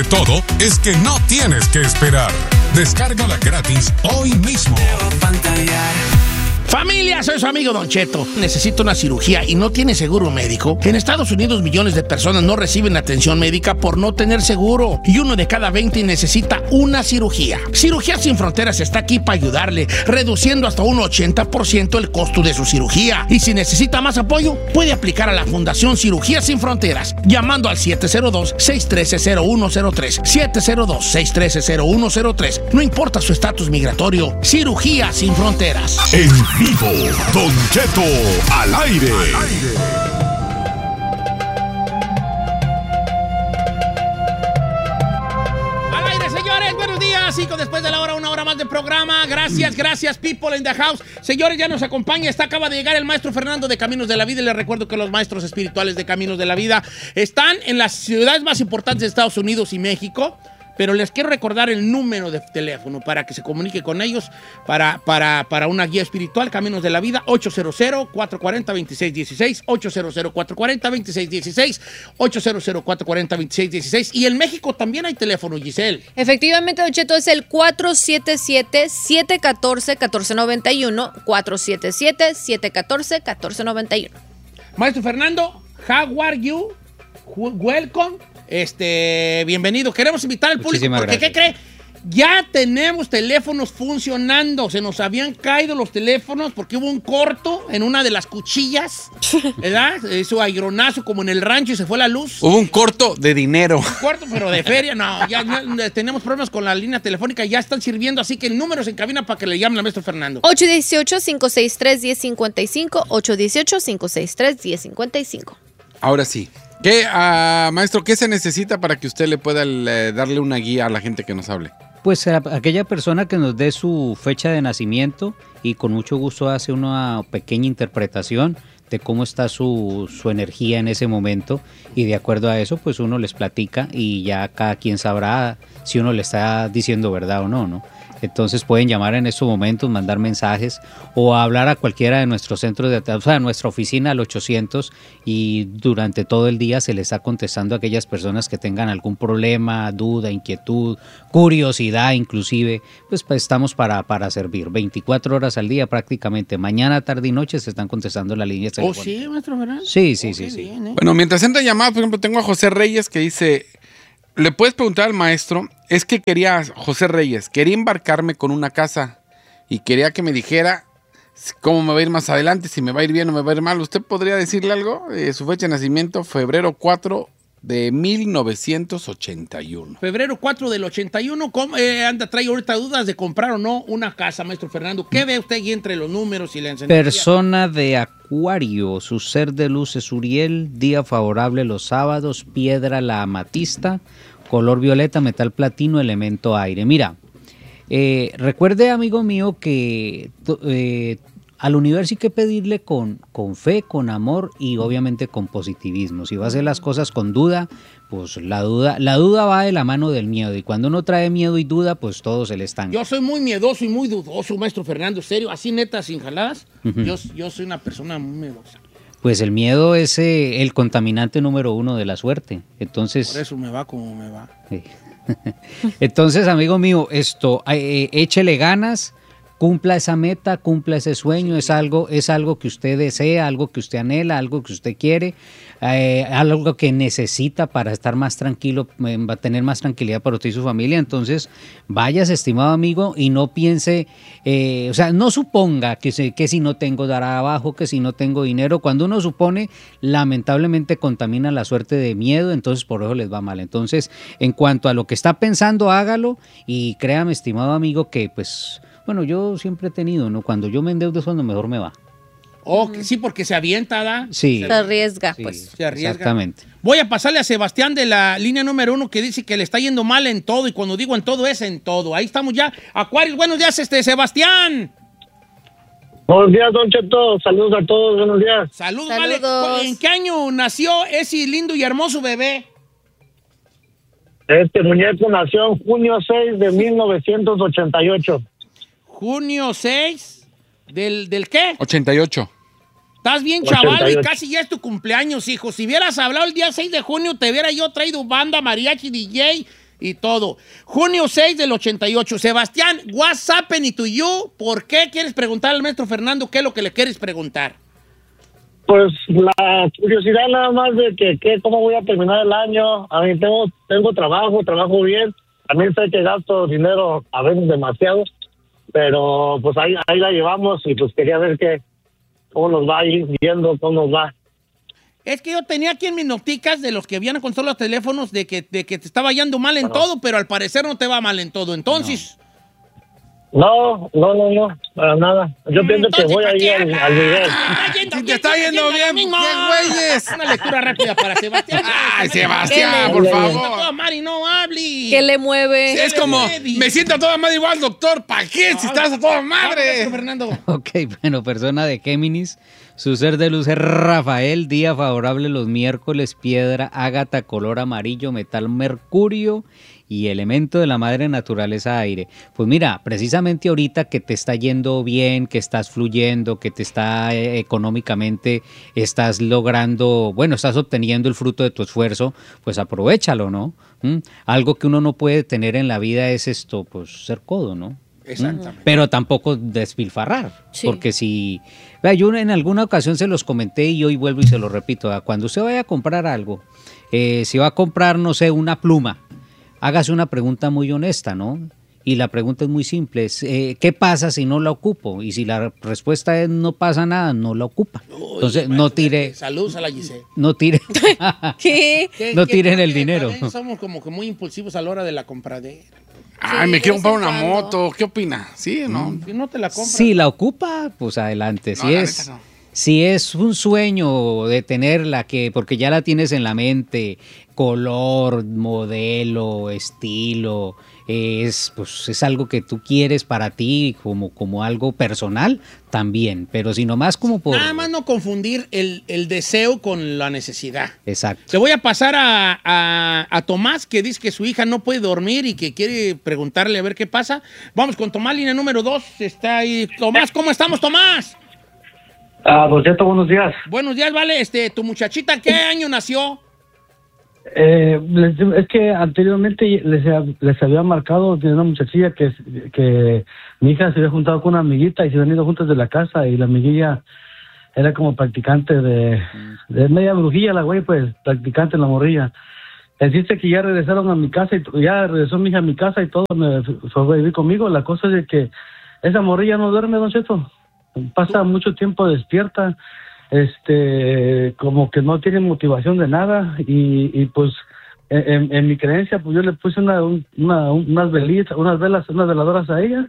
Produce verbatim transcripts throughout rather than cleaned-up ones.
Todo es que no tienes que esperar. Descárgala gratis hoy mismo. Familia, soy su amigo Don Cheto. Necesito una cirugía y no tiene seguro médico. En Estados Unidos millones de personas no reciben atención médica por no tener seguro. Y uno de cada veinte necesita una cirugía. Cirugías Sin Fronteras está aquí para ayudarle, reduciendo hasta un ochenta por ciento el costo de su cirugía. Y si necesita más apoyo, puede aplicar a la Fundación Cirugías Sin Fronteras, llamando al siete cero dos, seis uno tres, cero uno cero tres. siete cero dos, seis uno tres, cero uno cero tres. No importa su estatus migratorio, Cirugías Sin Fronteras. En vivo, Don Cheto al aire. Al aire. Al aire, señores, buenos días. Cinco después de la hora, una hora más de programa. Gracias, gracias, people in the house. Señores, ya nos acompaña. Está, acaba de llegar el maestro Fernando de Caminos de la Vida. Y les recuerdo que los maestros espirituales de Caminos de la Vida están en las ciudades más importantes de Estados Unidos y México. Pero les quiero recordar el número de teléfono para que se comunique con ellos para, para, para una guía espiritual, Caminos de la Vida, ocho cero cero, cuatro cuatro cero, dos seis uno seis, ocho cero cero, cuatro cuatro cero, dos seis uno seis, ocho cero cero, cuatro cuatro cero, dos seis uno seis. Y en México también hay teléfono, Giselle. Efectivamente, Don Cheto, es el cuatro siete siete, siete uno cuatro, uno cuatro nueve uno, cuatro siete siete, siete uno cuatro, uno cuatro nueve uno. Maestro Fernando, how are you? Welcome. Este, bienvenido. Queremos invitar al público. Muchísimas porque, gracias. ¿qué cree? Ya tenemos teléfonos funcionando. Se nos habían caído los teléfonos porque hubo un corto en una de las cuchillas, ¿verdad? Eso agronazo como en el rancho y se fue la luz. Hubo un corto de dinero. Un corto, pero de feria. No, ya, ya tenemos problemas con la línea telefónica. Ya están sirviendo, así que el número se encamina para que le llamen al maestro Fernando. ocho uno ocho, cinco seis tres, uno cero cinco cinco, ocho uno ocho, cinco seis tres, uno cero cinco cinco. Ahora sí. ¿Qué, uh, maestro, qué se necesita para que usted le pueda le, darle una guía a la gente que nos hable? Pues a aquella persona que nos dé su fecha de nacimiento y con mucho gusto hace una pequeña interpretación de cómo está su, su energía en ese momento, y de acuerdo a eso pues uno les platica y ya cada quien sabrá si uno le está diciendo verdad o no, ¿no? Entonces pueden llamar en estos momentos, mandar mensajes o hablar a cualquiera de nuestros centros de atención, o sea, a nuestra oficina al ochocientos, y durante todo el día se les está contestando a aquellas personas que tengan algún problema, duda, inquietud, curiosidad inclusive, pues, pues estamos para, para servir. veinticuatro horas al día prácticamente, mañana, tarde y noche se están contestando las líneas telefónicas. ¿Oh, sí, maestro Fernando? Sí, sí, oh, sí, sí. Bien, ¿eh? Bueno, mientras entra llamada, por ejemplo, tengo a José Reyes que dice... Le puedes preguntar al maestro, es que quería, José Reyes, quería embarcarme con una casa y quería que me dijera cómo me va a ir más adelante, si me va a ir bien o me va a ir mal. ¿Usted podría decirle algo? Eh, su fecha de nacimiento, febrero cuatro de mil novecientos ochenta y uno. Febrero cuatro del ochenta y uno, ¿cómo, eh, anda, trae ahorita dudas de comprar o no una casa, maestro Fernando? ¿Qué ve usted ahí entre los números y la enseñanza? Persona de Acuario, su ser de luz es Uriel, día favorable los sábados, piedra la amatista, color violeta, metal platino, elemento aire. Mira, eh, recuerde, amigo mío, que eh, al universo hay que pedirle con, con fe, con amor y obviamente con positivismo. Si va a hacer las cosas con duda, pues la duda, la duda va de la mano del miedo, y cuando uno trae miedo y duda, pues todo se le estanca. Yo soy muy miedoso y muy dudoso, maestro Fernando, serio, así neta, sin jaladas. Uh-huh. yo, yo soy una persona muy miedosa. Pues el miedo es eh, el contaminante número uno de la suerte. Entonces, por eso me va como me va. Sí. Entonces, amigo mío, esto, eh, échele ganas, cumpla esa meta, cumpla ese sueño, es algo, es algo que usted desea, algo que usted anhela, algo que usted quiere, eh, algo que necesita para estar más tranquilo, eh, va a tener más tranquilidad para usted y su familia. Entonces, váyase, estimado amigo, y no piense, eh, o sea, no suponga que, se, que si no tengo dará abajo, que si no tengo dinero. Cuando uno supone, lamentablemente contamina la suerte de miedo, entonces por eso les va mal. Entonces, en cuanto a lo que está pensando, hágalo, y créame, estimado amigo, que pues... Bueno, yo siempre he tenido, ¿no? Cuando yo me endeudo es cuando mejor me va. Oh, que sí, porque se avienta, ¿da? Sí. Se arriesga, sí, pues. Se arriesga. Exactamente. Voy a pasarle a Sebastián de la línea número uno, que dice que le está yendo mal en todo, y cuando digo en todo es en todo. Ahí estamos ya. Acuarios, buenos días, este, Sebastián. Buenos días, Don Cheto. Saludos a todos, buenos días. Saludos, Saludos. Vale. ¿En qué año nació ese lindo y hermoso bebé? Este muñeco nació en junio seis de mil novecientos ochenta y ocho. Junio seis, ¿del, del qué? ochenta y ocho. Estás bien, chaval, ochenta y ocho. y casi ya es tu cumpleaños, hijo. Si hubieras hablado el día seis de junio, te hubiera yo traído banda, mariachi, D J, y todo. Junio seis del ochenta y ocho. Sebastián, what's happening to you? ¿Por qué quieres preguntar al maestro Fernando qué es lo que le quieres preguntar? Pues la curiosidad nada más de que, que cómo voy a terminar el año. A mí tengo, tengo trabajo, trabajo bien. También sé que gasto dinero a veces demasiado, pero pues ahí, ahí la llevamos y pues quería ver que, cómo nos va a ir viendo, cómo nos va. Es que yo tenía aquí en mis noticas de los que vienen con solo los teléfonos de que, de que te estaba yendo mal en Bueno. todo, pero al parecer no te va mal en todo. Entonces... No, no, no, no, para nada. Yo pienso que Entonces, voy ¿para ahí qué al, hablas? al nivel. Si te está yendo lo bien, mismo. ¿qué güeyes? Una lectura rápida para Sebastián. Ay, Sebastián, ¿Qué por le- Está favor. toda madre, no hable. ¿Qué le mueve? Es como, Baby. me siento a toda madre igual, doctor. ¿Para qué? Si estás a toda madre. Maestro Fernando. Ok, bueno, persona de Géminis, su ser de luz es Rafael, día favorable los miércoles, piedra, ágata, color amarillo, metal, mercurio y elemento de la madre naturaleza aire. Pues mira, precisamente ahorita que te está yendo bien, que estás fluyendo, que te está eh, económicamente, estás logrando, bueno, estás obteniendo el fruto de tu esfuerzo, pues aprovéchalo, ¿no? ¿Mm? Algo que uno no puede tener en la vida es esto, pues ser codo, ¿no? Exactamente. Pero tampoco despilfarrar, Sí. porque si... Vea, yo en alguna ocasión se los comenté y hoy vuelvo y se lo repito, ¿verdad? Cuando usted vaya a comprar algo, eh, si va a comprar, no sé, una pluma, hágase una pregunta muy honesta, ¿no? Y la pregunta es muy simple, es, eh, ¿qué pasa si no la ocupo? Y si la respuesta es no pasa nada, no la ocupa. Entonces, Uy, no maestro, tire, Saludos a la Giselle. no tire, ¿Qué? ¿Qué- No qué- tiren por el qué dinero. también somos como que muy impulsivos a la hora de la compradera. Ay, Sí, me de quiero vez comprar en una cuando. moto. ¿Qué opina? ¿Sí o no? Si no te la compras. si la ocupa, pues adelante. No, Si la es, neta no. si es un sueño de tenerla, que porque ya la tienes en la mente, color, modelo, estilo, es pues es algo que tú quieres para ti como, como algo personal, también. Pero si nomás como por... Nada más no confundir el, el deseo con la necesidad. Exacto. Le voy a pasar a, a, a Tomás, que dice que su hija no puede dormir y que quiere preguntarle a ver qué pasa. Vamos con Tomás, línea número dos. Está ahí. Tomás, ¿cómo estamos, Tomás? Ah, por cierto, buenos días. Buenos días, vale. Este, tu muchachita, ¿qué año nació? Eh, les- es que anteriormente les, les había marcado de una muchachilla que, que mi hija se había juntado con una amiguita y se habían ido juntas de la casa y la amiguilla era como practicante de, de media brujilla, la güey, pues practicante la morrilla. Existe que ya regresaron a mi casa y t- ya regresó mi hija a mi casa y todo, me fue a vivir conmigo. La cosa es de que esa morrilla no duerme, don Cheto. Pasa mucho tiempo despierta, este, como que no tiene motivación de nada y, y pues en, en mi creencia pues yo le puse una, un- una unas velitas, unas velas, unas veladoras a ella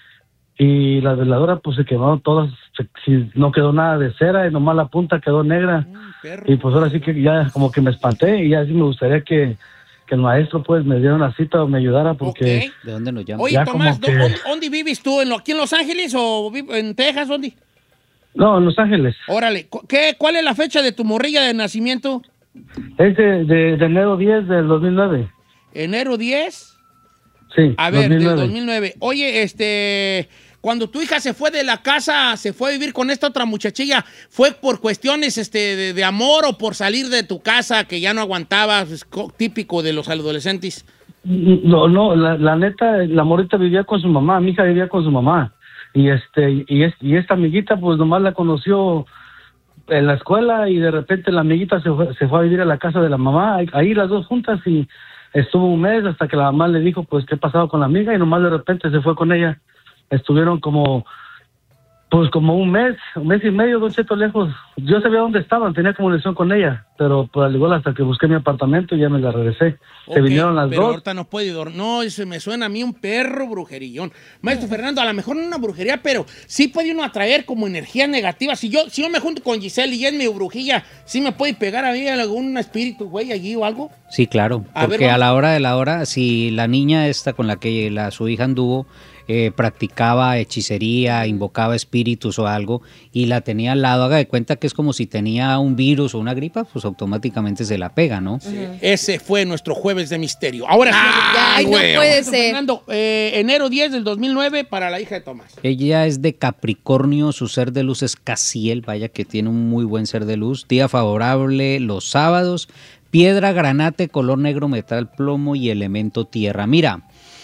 y las veladoras pues se quemaron todas, se- si no quedó nada de cera y nomás la punta quedó negra Mm, perro. y pues ahora sí que ya como que me espanté y ya sí me gustaría que, que el maestro pues me diera una cita o me ayudara porque Ok. ¿De dónde nos llama? Oye, ya Tomás, como que- ¿dónde, dónde vives tú? ¿En lo- ¿Aquí en Los Ángeles o vi- en Texas? ¿Dónde? no, en Los Ángeles. Órale. cu- ¿Qué, ¿Cuál es la fecha de tu morrilla de nacimiento? Es de, de, de enero diez del dos mil nueve. ¿Enero diez? Sí, A ver, del dos mil nueve. dos mil nueve. Oye, este, cuando tu hija se fue de la casa, se fue a vivir con esta otra muchachilla, ¿fue por cuestiones este, de, de amor o por salir de tu casa que ya no aguantabas? Es co- típico de los adolescentes. No, no, la, la neta, la morrita vivía con su mamá, mi hija vivía con su mamá. Y este, y, es, y esta amiguita, pues nomás la conoció en la escuela y de repente la amiguita se fue, se fue a vivir a la casa de la mamá, ahí, ahí las dos juntas y estuvo un mes hasta que la mamá le dijo, pues, qué pasaba con la amiga y nomás de repente se fue con ella. Estuvieron como, pues, como un mes, un mes y medio, Don Cheto, lejos. Yo sabía dónde estaban, tenía comunicación con ella, pero pues, al igual hasta que busqué mi apartamento ya me la regresé. Se Ok, vinieron las pero dos. ahorita no puede dormir. No, eso me suena a mí un perro brujerillón. Maestro Fernando, a lo mejor no una brujería, pero sí puede uno atraer como energía negativa. Si yo, si yo me junto con Giselle y es mi brujilla, ¿sí me puede pegar a mí algún espíritu, güey, allí o algo? Sí, claro, A ver, porque a vamos. la hora de la hora, si la niña esta con la que la, su hija anduvo eh, practicaba hechicería, invocaba espíritus o algo y la tenía al lado, haga de cuenta que es como si tenía un virus o una gripa, pues automáticamente se la pega, ¿no? Ese fue nuestro jueves de misterio. Ahora sí. Ay, no güey. puede Maestro ser. Fernando, eh, enero diez del dos mil nueve para la hija de Tomás. Ella es de Capricornio, su ser de luz es Casiel, vaya que tiene un muy buen ser de luz, día favorable los sábados, Piedra, granate, color negro, metal, plomo y elemento tierra. Mira,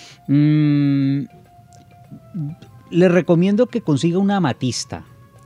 mmm, le recomiendo que consiga una amatista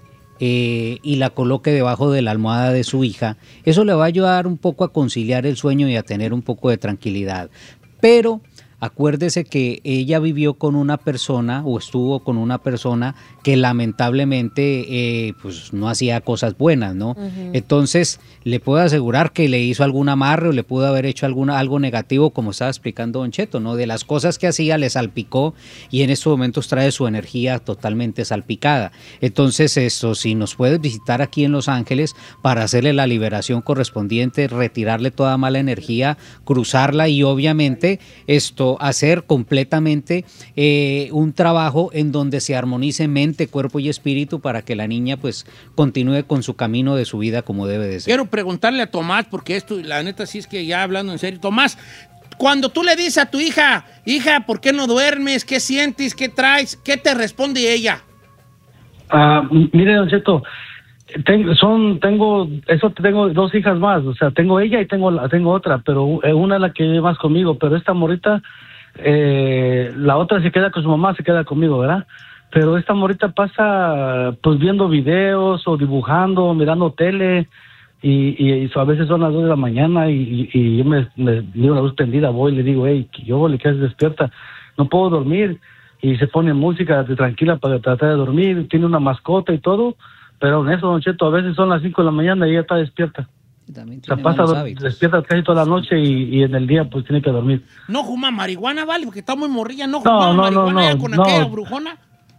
eh, y la coloque debajo de la almohada de su hija. Eso le va a ayudar un poco a conciliar el sueño y a tener un poco de tranquilidad. Pero acuérdese que ella vivió con una persona o estuvo con una persona que lamentablemente eh, pues no hacía cosas buenas, ¿no? Uh-huh. Entonces le puedo asegurar que le hizo algún amarre o le pudo haber hecho alguna, algo negativo, como estaba explicando Don Cheto, ¿no? De las cosas que hacía le salpicó y en estos momentos trae su energía totalmente salpicada. Entonces esto, si nos puedes visitar aquí en Los Ángeles para hacerle la liberación correspondiente, retirarle toda mala energía, cruzarla y obviamente esto hacer completamente eh, un trabajo en donde se armonice mente, cuerpo y espíritu para que la niña pues continúe con su camino de su vida como debe de ser. Quiero preguntarle a Tomás, porque esto, la neta sí es que ya hablando en serio, Tomás, cuando tú le dices a tu hija, hija, ¿por qué no duermes? ¿Qué sientes? ¿Qué traes? ¿Qué te responde ella? Ah, mire, Don Cheto, Tengo, son, tengo, eso tengo dos hijas más, o sea, tengo ella y tengo, tengo otra, pero una es la que vive más conmigo, pero esta morrita, eh, la otra se queda con su mamá, se queda conmigo, ¿verdad? Pero esta morrita pasa, pues, viendo videos o dibujando, mirando tele, y, y, y a veces son las dos de la mañana y, y, y yo me, me digo la luz prendida, voy y le digo, hey, yo le quedas despierta, no puedo dormir, y se pone música de tranquila para tratar de dormir, tiene una mascota y todo. Pero en eso, Don Cheto, a veces son las cinco de la mañana y ella está despierta. O sea, pasa despierta casi toda la noche y, y en el día pues tiene que dormir. No fuma marihuana, vale, porque está muy morrilla. No fuma no, no, marihuana no, no, con no. aquella brujona.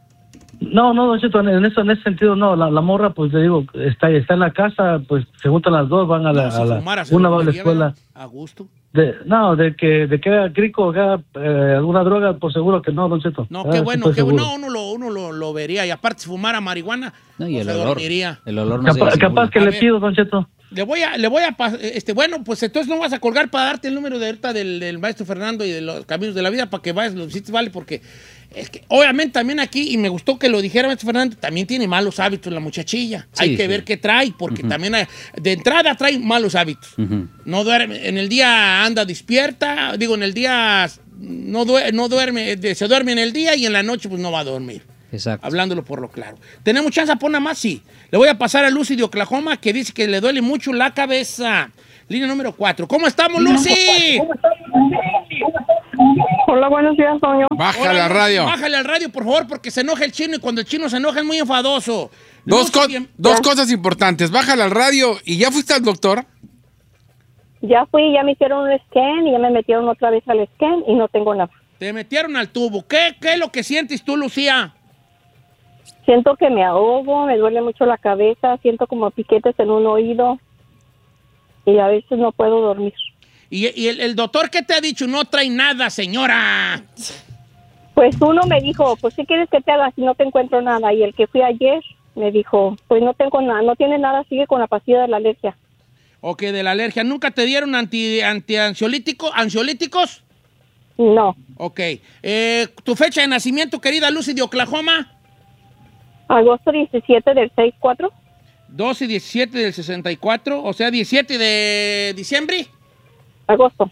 No, no, Don Cheto, en eso, en ese sentido no. La, la morra, pues le digo, está, está en la casa, pues se juntan las dos, van a la, no, si a la fumara, una va a la escuela. A gusto. De, no, de que de que haga crico, haga eh, alguna droga, por seguro que no, Don Cheto. No, qué bueno, qué bueno, no, uno lo, uno lo, lo vería. Y aparte, si fumara marihuana, no, y pues el, se olor, dormiría. el olor no Capa, se Capaz que a le ver, pido, Don Cheto. Le voy a, le voy a, este, bueno, pues entonces no vas a colgar para darte el número de ahorita del, del maestro Fernando y de los caminos de la vida para que vayas, lo visites, vale, porque es que obviamente también aquí, y me gustó que lo dijera maestro Fernando, también tiene malos hábitos la muchachilla. Sí, hay que sí. ver qué trae, porque uh-huh. también hay, de entrada trae malos hábitos. Uh-huh. No duerme, en el día anda despierta, digo, en el día no duerme, no duerme, se duerme en el día y en la noche pues no va a dormir. Exacto. Hablándolo por lo claro. ¿Tenemos chance a poner más? Sí. Le voy a pasar a Lucy de Oklahoma, que dice que le duele mucho la cabeza. Línea número cuatro. ¿Cómo estamos, Lucy? ¿Cómo estamos? Hola, buenos días, Toño. Bájale Hola, al radio. Bájale al radio, por favor, porque se enoja el chino y cuando el chino se enoja es muy enfadoso. Dos, co bien... dos cosas importantes. Bájale al radio y ya fuiste al doctor. Ya fui, ya me hicieron un scan y ya me metieron otra vez al scan y no tengo nada. Te metieron al tubo. ¿Qué, qué es lo que sientes tú, Lucía? Siento que me ahogo, me duele mucho la cabeza, siento como piquetes en un oído y a veces no puedo dormir. ¿Y, y el, el doctor qué te ha dicho? No trae nada, señora. Pues uno me dijo, pues ¿qué quieres que te haga si no te encuentro nada? Y el que fui ayer me dijo, pues no tengo nada, no tiene nada, sigue con la pastilla de la alergia. Ok, de la alergia. ¿Nunca te dieron anti, anti-ansiolítico, ansiolíticos? No. Ok. Eh, ¿Tu fecha de nacimiento, querida Lucy de Oklahoma? Agosto diecisiete del sesenta y cuatro. doce y diecisiete del sesenta y cuatro, o sea, diecisiete de diciembre. Agosto.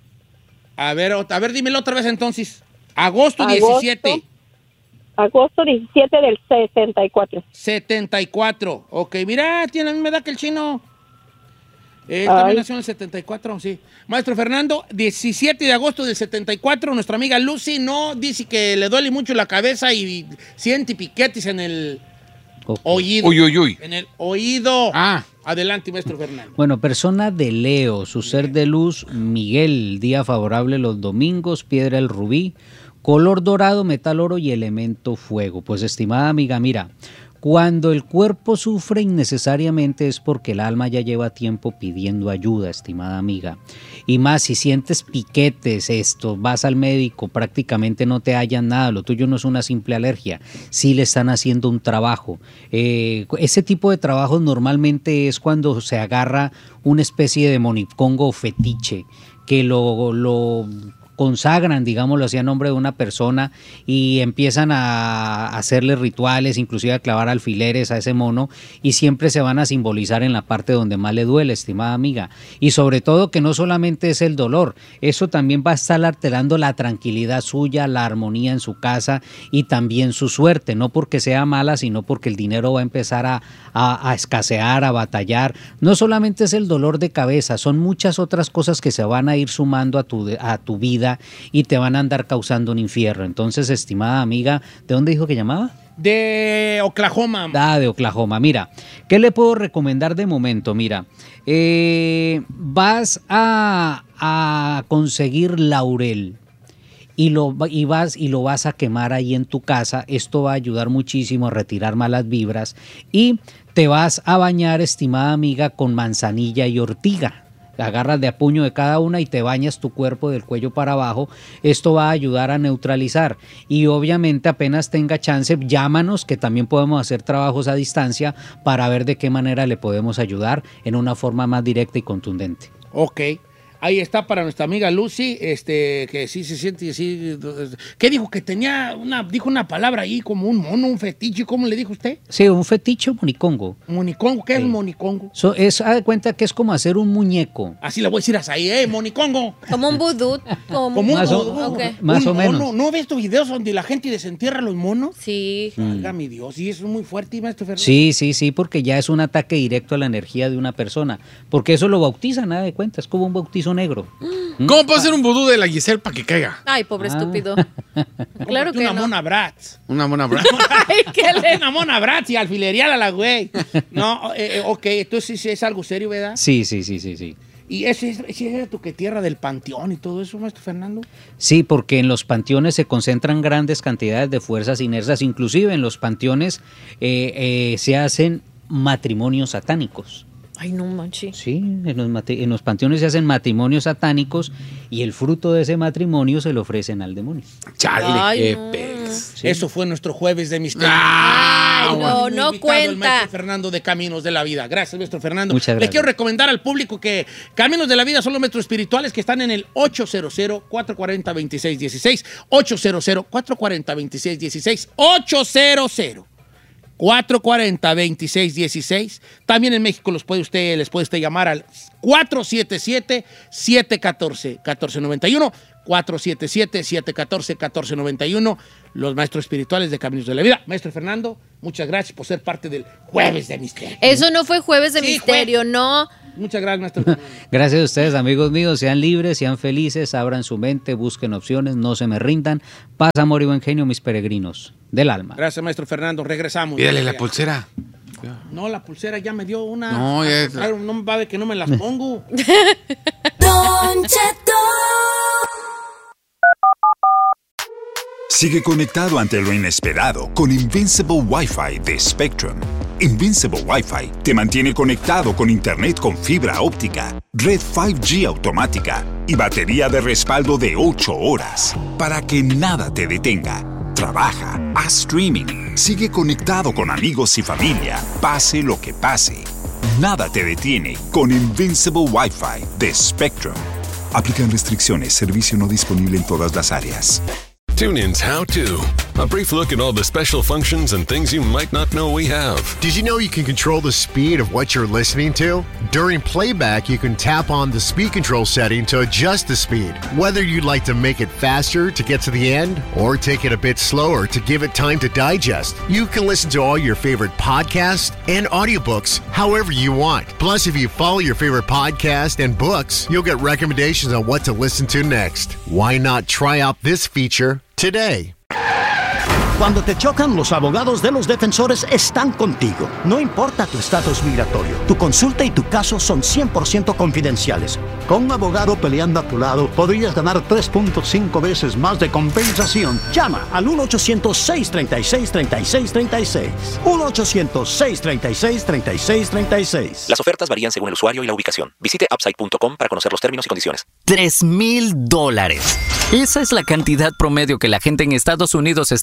A ver, a ver, dímelo otra vez entonces. Agosto, Agosto diecisiete. Agosto diecisiete del sesenta y cuatro. setenta y cuatro. Ok, mira, tiene la misma edad que el chino. Eh, también nació en el setenta y cuatro, sí. Maestro Fernando, diecisiete de agosto del setenta y cuatro, nuestra amiga Lucy no dice que le duele mucho la cabeza y siente piquetes en el okay. oído. Uy, uy, uy. En el oído. Ah. Adelante, maestro Fernando. Bueno, persona de Leo, su ser de luz, Miguel, día favorable los domingos, piedra el rubí, color dorado, metal oro y elemento fuego. Pues, estimada amiga, mira, cuando el cuerpo sufre innecesariamente es porque el alma ya lleva tiempo pidiendo ayuda, estimada amiga. Y más si sientes piquetes, esto, vas al médico, prácticamente no te hallan nada, lo tuyo no es una simple alergia, sí le están haciendo un trabajo. Eh, ese tipo de trabajos normalmente es cuando se agarra una especie de monicongo o fetiche, que lo... lo consagran, digámoslo así, a nombre de una persona y empiezan a hacerle rituales, inclusive a clavar alfileres a ese mono, y siempre se van a simbolizar en la parte donde más le duele, estimada amiga. Y sobre todo que no solamente es el dolor, eso también va a estar alterando la tranquilidad suya, la armonía en su casa y también su suerte, no porque sea mala, sino porque el dinero va a empezar a, a, a escasear, a batallar. No solamente es el dolor de cabeza, son muchas otras cosas que se van a ir sumando a tu, a tu vida y te van a andar causando un infierno. Entonces, estimada amiga, ¿de dónde dijo que llamaba? De Oklahoma. Ah, de Oklahoma. Mira, ¿qué le puedo recomendar de momento? Mira, eh, vas a, a conseguir laurel. Y lo, y, vas, y lo vas a quemar ahí en tu casa. Esto va a ayudar muchísimo a retirar malas vibras. Y te vas a bañar, estimada amiga, con manzanilla y ortiga. Agarras de a puño de cada una y te bañas tu cuerpo del cuello para abajo. Esto va a ayudar a neutralizar. Y obviamente apenas tenga chance, llámanos, que también podemos hacer trabajos a distancia para ver de qué manera le podemos ayudar en una forma más directa y contundente. Ok. Ahí está para nuestra amiga Lucy, este, que sí se siente así. ¿Qué dijo? Que tenía una, dijo una palabra ahí como un mono, un fetiche. ¿Cómo le dijo usted? Sí, un fetiche monicongo. ¿Monicongo? ¿Qué sí. es monicongo? So, es, haz de cuenta que es como hacer un muñeco. Así le voy a decir a ahí, ¿eh? Monicongo. Como un vudú. Como, como un más vudú. O, okay. Más un o menos. Mono. ¿No ves estos videos donde la gente desentierra a los monos? Sí. Salga mi Dios, y eso es muy fuerte, maestro Fernando. Sí, sí, sí, porque ya es un ataque directo a la energía de una persona. Porque eso lo bautizan, nada de cuenta, es como un bautizo negro. ¿Cómo puedo hacer un vudú de la Giselle para que caiga? Ay, pobre Ah. estúpido. Claro que una no. mona Bratz. Una mona bra. Ay, ¿qué le- Una mona Bratz y alfilerear a la güey. No, eh, eh, ok, entonces sí es algo serio, ¿verdad? Sí, sí, sí, sí, sí. Y ese es, ese es tu que tierra del panteón y todo eso, maestro Fernando. Sí, porque en los panteones se concentran grandes cantidades de fuerzas inersas, inclusive en los panteones eh, eh, se hacen matrimonios satánicos. Ay, no manches. Sí, en los, mate- en los panteones se hacen matrimonios satánicos y el fruto de ese matrimonio se lo ofrecen al demonio. Chale, Ay, qué no. pex. Sí. Eso fue nuestro jueves de misterio. Ay, no, Muy no invitado, el maestro cuenta. Fernando de Caminos de la Vida. Gracias, maestro Fernando. Muchas Le gracias. quiero recomendar al público que Caminos de la Vida son los maestros espirituales que están en el ocho cero cero, cuatro cuatro cero, dos seis uno seis. ocho cero cero, cuatro cuatro cero, dos seis uno seis. ocho cero cero, cuatro cuatro cero, dos seis uno seis. También en México los puede usted, les puede usted llamar al cuatro siete siete, siete uno cuatro, uno cuatro nueve uno. cuatro siete siete, siete uno cuatro, uno cuatro nueve uno. Los maestros espirituales de Caminos de la Vida. Maestro Fernando, muchas gracias por ser parte del Jueves de Misterio. Eso no fue jueves de Sí, misterio, no. Muchas gracias, maestro Fernando. Gracias a ustedes, amigos míos. Sean libres, sean felices, abran su mente, busquen opciones, no se me rindan. Paz, amor y buen genio, mis peregrinos del alma. Gracias, maestro Fernando. Regresamos. Pídale la pulsera. No, la pulsera ya me dio una. No, ya es- Claro, no me va a ver que no me las pongo. Don Cheto. Sigue conectado ante lo inesperado con Invincible Wi-Fi de Spectrum. Invincible Wi-Fi te mantiene conectado con internet con fibra óptica, red cinco G automática y batería de respaldo de ocho horas para que nada te detenga. Trabaja, haz streaming, sigue conectado con amigos y familia, pase lo que pase. Nada te detiene con Invincible Wi-Fi de Spectrum. Aplican restricciones, servicio no disponible en todas las áreas. TuneIn's How To. A brief look at all the special functions and things you might not know we have. Did you know you can control the speed of what you're listening to? During playback, you can tap on the speed control setting to adjust the speed. Whether you'd like to make it faster to get to the end or take it a bit slower to give it time to digest, you can listen to all your favorite podcasts and audiobooks however you want. Plus, if you follow your favorite podcast and books, you'll get recommendations on what to listen to next. Why not try out this feature today? Cuando te chocan, los abogados de los defensores están contigo. No importa tu estatus migratorio, tu consulta y tu caso son cien por ciento confidenciales. Con un abogado peleando a tu lado, podrías ganar tres punto cinco veces más de compensación. Llama al uno ochocientos, seis tres seis, tres seis tres seis. uno ochocientos, seis tres seis, tres seis tres seis. Las ofertas varían según el usuario y la ubicación. Visite upside punto com para conocer los términos y condiciones. Tres mil dólares. Esa es la cantidad promedio que la gente en Estados Unidos está gastando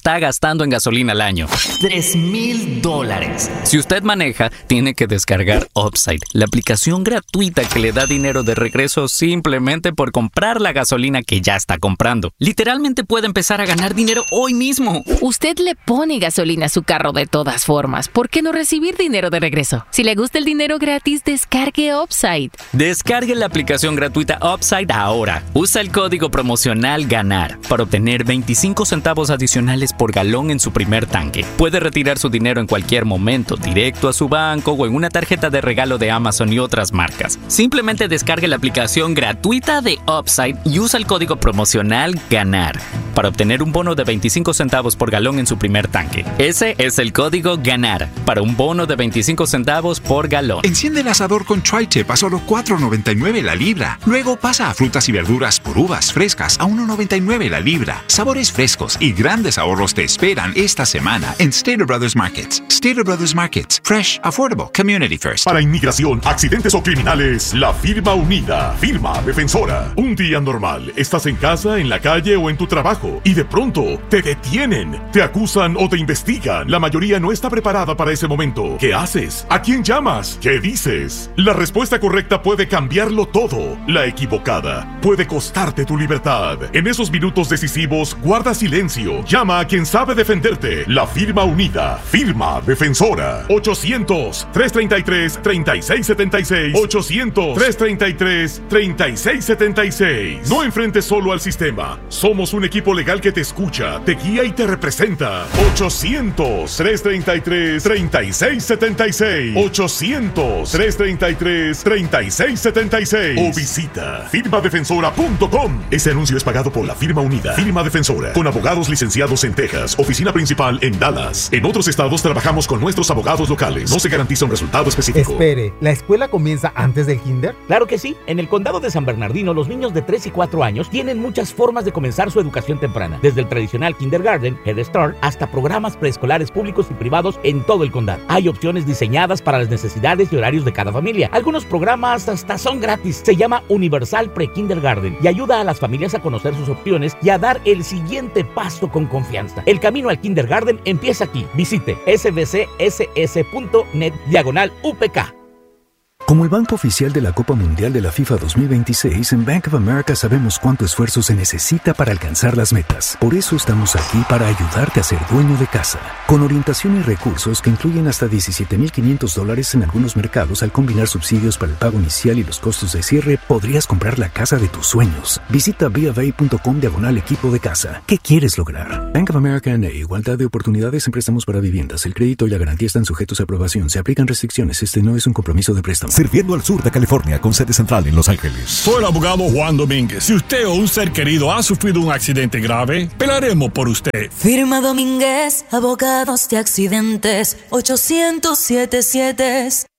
gastando en gasolina al año? tres mil dólares. Si usted maneja, tiene que descargar Upside, la aplicación gratuita que le da dinero de regreso simplemente por comprar la gasolina que ya está comprando. Literalmente puede empezar a ganar dinero hoy mismo. Usted le pone gasolina a su carro de todas formas. ¿Por qué no recibir dinero de regreso? Si le gusta el dinero gratis, descargue Upside. Descargue la aplicación gratuita Upside ahora. Usa el código promocional GANAR para obtener veinticinco centavos adicionales por galón en su primer tanque. Puede retirar su dinero en cualquier momento, directo a su banco o en una tarjeta de regalo de Amazon y otras marcas. Simplemente descargue la aplicación gratuita de Upside y usa el código promocional GANAR para obtener un bono de veinticinco centavos por galón en su primer tanque. Ese es el código GANAR para un bono de veinticinco centavos por galón. Enciende el asador con Tri-Tip a solo cuatro noventa y nueve la libra. Luego pasa a frutas y verduras por uvas frescas a uno noventa y nueve la libra. Sabores frescos y grandes ahorros te esperan esta semana en Stater Brothers Markets. Stater Brothers Markets. Fresh, affordable, community first. Para inmigración, accidentes o criminales, la firma unida. Firma defensora. Un día normal. Estás en casa, en la calle o en tu trabajo y de pronto te detienen, te acusan o te investigan. La mayoría no está preparada para ese momento. ¿Qué haces? ¿A quién llamas? ¿Qué dices? La respuesta correcta puede cambiarlo todo. La equivocada puede costarte tu libertad. En esos minutos decisivos, guarda silencio. Llama a quien sabe defenderte. La firma unida. Firma defensora. ochocientos, tres treinta y tres, treinta y seis setenta y seis. ochocientos, tres treinta y tres, treinta y seis setenta y seis. No enfrentes solo al sistema. Somos un equipo legal que te escucha, te guía y te representa. ochocientos, tres treinta y tres, treinta y seis setenta y seis. ochocientos, tres treinta y tres, treinta y seis setenta y seis. O visita firma defensora punto com. Este anuncio es pagado por la firma unida. Firma defensora, con abogados licenciados en Texas. Oficina principal en Dallas. En otros estados trabajamos con nuestros abogados locales. No se garantiza un resultado específico. Espere, ¿la escuela comienza antes del kinder? Claro que sí. En el condado de San Bernardino, los niños de tres y cuatro años tienen muchas formas de comenzar su educación temprana. Desde el tradicional kindergarten, Head Start, hasta programas preescolares públicos y privados en todo el condado. Hay opciones diseñadas para las necesidades y horarios de cada familia. Algunos programas hasta son gratis. Se llama Universal Pre-Kindergarten y ayuda a las familias a conocer sus opciones y a dar el siguiente paso con confianza. El camino al kindergarten empieza aquí. Visite s b c s s punto net diagonal U P K. Como el banco oficial de la Copa Mundial de la FIFA dos mil veintiséis, en Bank of America sabemos cuánto esfuerzo se necesita para alcanzar las metas. Por eso estamos aquí para ayudarte a ser dueño de casa. Con orientación y recursos que incluyen hasta diecisiete mil quinientos dólares en algunos mercados, al combinar subsidios para el pago inicial y los costos de cierre, podrías comprar la casa de tus sueños. Visita b of a punto com diagonal equipo de casa. ¿Qué quieres lograr? Bank of America N A. Igualdad de oportunidades en préstamos para viviendas. El crédito y la garantía están sujetos a aprobación. Se aplican restricciones. Este no es un compromiso de préstamo. Sirviendo al sur de California con sede central en Los Ángeles. Soy el abogado Juan Domínguez. Si usted o un ser querido ha sufrido un accidente grave, pelaremos por usted. Firma Domínguez, abogados de accidentes, ochocientos setenta y siete.